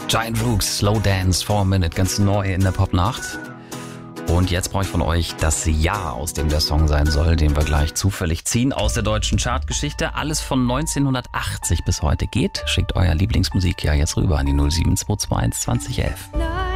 Giant Rooks, Slow Dance, 4 Minute, ganz neu in der Popnacht. Und jetzt brauche ich von euch das Jahr, aus dem der Song sein soll, den wir gleich zufällig ziehen aus der deutschen Chartgeschichte. Alles von 1980 bis heute geht. Schickt euer Lieblingsmusikjahr jetzt rüber an die 07221 2011.